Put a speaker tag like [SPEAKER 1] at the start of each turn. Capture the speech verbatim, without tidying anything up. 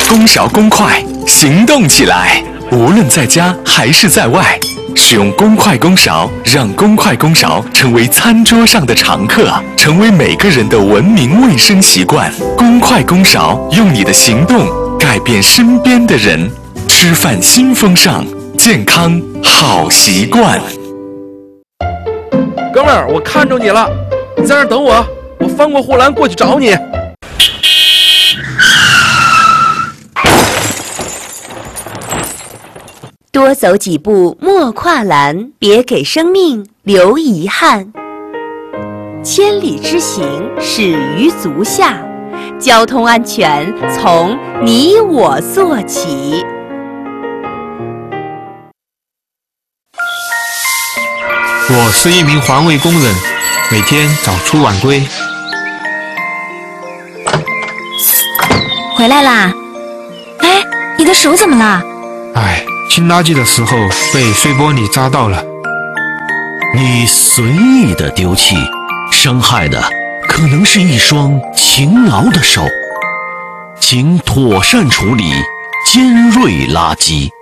[SPEAKER 1] 公勺公筷，行动起来！无论在家还是在外，使用公筷公勺，让公筷公勺成为餐桌上的常客，成为每个人的文明卫生习惯。公筷公勺，用你的行动改变身边的人。吃饭新风尚，健康好习惯。
[SPEAKER 2] 哥们儿，我看着你了，你在那儿等我，我翻过护栏过去找你。
[SPEAKER 3] 多走几步莫跨栏，别给生命留遗憾。千里之行始于足下，交通安全从你我做起。
[SPEAKER 4] 我是一名环卫工人，每天早出晚归。
[SPEAKER 5] 回来啦！哎，你的手怎么了？
[SPEAKER 4] 哎，清垃圾的时候被碎玻璃扎到了。
[SPEAKER 6] 你随意的丢弃，伤害的可能是一双勤劳的手。请妥善处理尖锐垃圾。